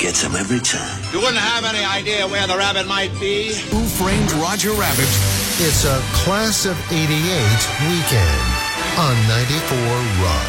Gets him every time. You wouldn't have any idea where the rabbit might be. Who Framed Roger Rabbit? It's a Class of '88 weekend on 94 Rock.